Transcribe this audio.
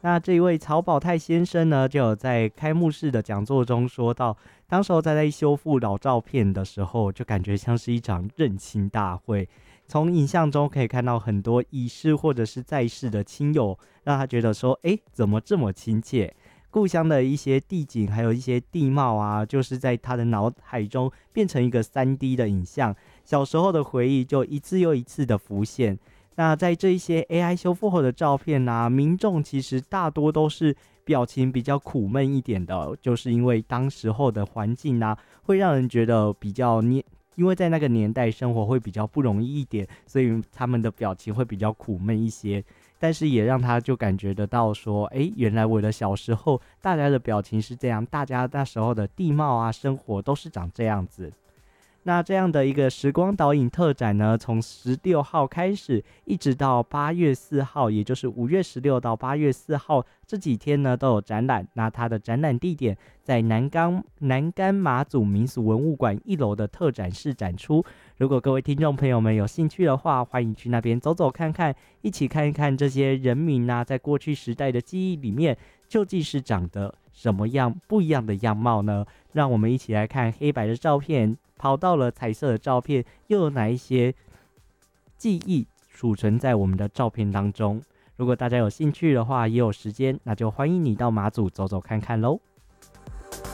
那这一位曹宝泰先生呢，就有在开幕式的讲座中说到，当时候在修复老照片的时候，就感觉像是一场认亲大会。从影像中可以看到很多已逝或者是在世的亲友，让他觉得说，怎么这么亲切？故乡的一些地景，还有一些地貌啊，就是在他的脑海中变成一个3D 的影像，小时候的回忆就一次又一次的浮现。那在这一些 AI 修复后的照片啊，民众其实大多都是表情比较苦闷一点的，就是因为当时候的环境啊，会让人觉得比较因为在那个年代生活会比较不容易一点，所以他们的表情会比较苦闷一些。但是也让他就感觉得到说，原来我的小时候大家的表情是这样，大家那时候的地貌啊，生活都是长这样子。那这样的一个时光导引特展呢，从16号开始，一直到8月4号，也就是5月16到8月4号这几天呢都有展览。那它的展览地点在南竿马祖民俗文物馆1楼的特展室展出。如果各位听众朋友们有兴趣的话，欢迎去那边走走看看，一起看一看这些人民啊，在过去时代的记忆里面，究竟是长得什么样不一样的样貌呢？让我们一起来看黑白的照片，跑到了彩色的照片，又有哪一些记忆储存在我们的照片当中？如果大家有兴趣的话，也有时间，那就欢迎你到马祖走走看看咯。